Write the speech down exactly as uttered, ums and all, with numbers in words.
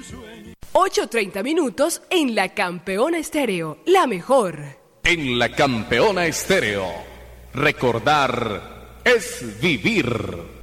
ocho treinta minutos en la Campeona Estéreo, la mejor. En la Campeona Estéreo, recordar es vivir.